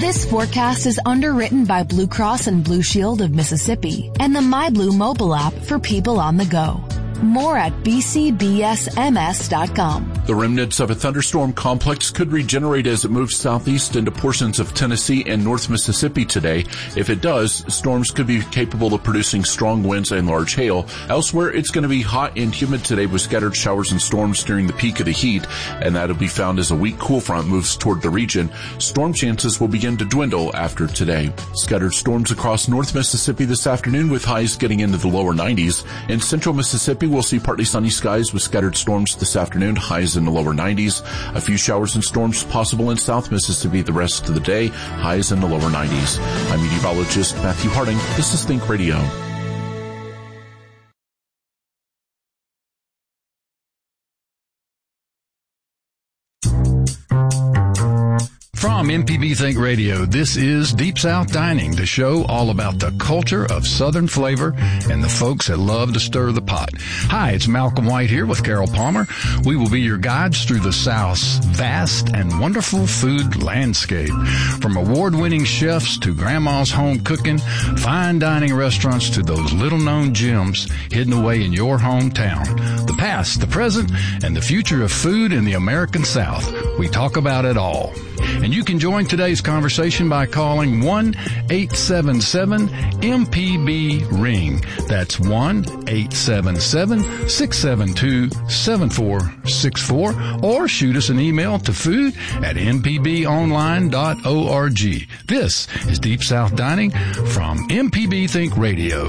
This forecast is underwritten by Blue Cross and Blue Shield of Mississippi and the MyBlue mobile app for people on the go. More at bcbsms.com. The remnants of a thunderstorm complex could regenerate as it moves southeast into portions of Tennessee and North Mississippi today. If it does, storms could be capable of producing strong winds and large hail. Elsewhere, it's going to be hot and humid today with scattered showers and storms during the peak of the heat, and that'll be found as a weak cool front moves toward the region. Storm chances will begin to dwindle after today. Scattered storms across North Mississippi this afternoon with highs getting into the lower 90s. In central Mississippi, we'll see partly sunny skies with scattered storms this afternoon, highs in the lower 90s. A few showers and storms possible in South Mississippi the rest of the day, highs in the lower 90s. I'm meteorologist Matthew Harding. This is Think Radio. From MPB Think Radio, this is Deep South Dining, the show all about the culture of Southern flavor and the folks that love to stir the pot. Hi, it's Malcolm White here with Carol Palmer. We will be your guides through the South's vast and wonderful food landscape. From award-winning chefs to grandma's home cooking, fine dining restaurants to those little-known gems hidden away in your hometown. The past, the present, and the future of food in the American South. We talk about it all. And you can join today's conversation by calling 1-877-MPB-RING. That's 1-877-672-7464. Or shoot us an email to food@mpbonline.org. This is Deep South Dining from MPB Think Radio.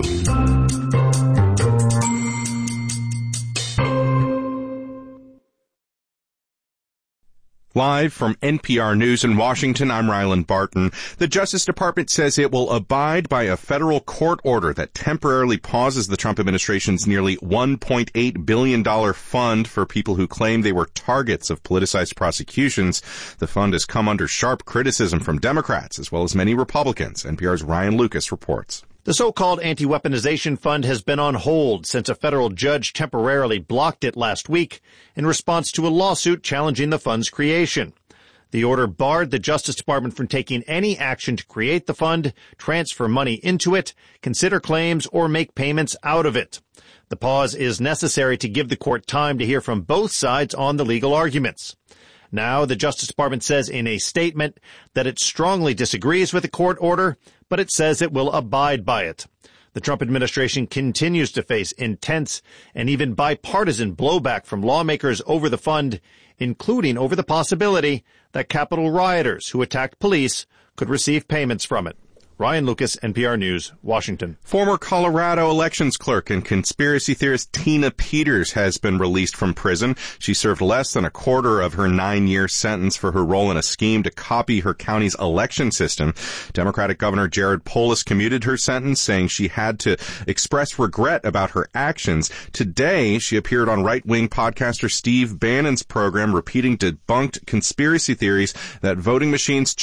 Live from NPR News in Washington, I'm Ryland Barton. The Justice Department says it will abide by a federal court order that temporarily pauses the Trump administration's nearly $1.8 billion fund for people who claim they were targets of politicized prosecutions. The fund has come under sharp criticism from Democrats as well as many Republicans. NPR's Ryan Lucas reports. The so-called anti-weaponization fund has been on hold since a federal judge temporarily blocked it last week in response to a lawsuit challenging the fund's creation. The order barred the Justice Department from taking any action to create the fund, transfer money into it, consider claims, or make payments out of it. The pause is necessary to give the court time to hear from both sides on the legal arguments. Now, the Justice Department says in a statement that it strongly disagrees with the court order, but it says it will abide by it. The Trump administration continues to face intense and even bipartisan blowback from lawmakers over the fund, including over the possibility that Capitol rioters who attacked police could receive payments from it. Ryan Lucas, NPR News, Washington. Former Colorado elections clerk and conspiracy theorist Tina Peters has been released from prison. She served less than a quarter of her 9-year sentence for her role in a scheme to copy her county's election system. Democratic Governor Jared Polis commuted her sentence, saying she had to express regret about her actions. Today, she appeared on right-wing podcaster Steve Bannon's program, repeating debunked conspiracy theories that voting machines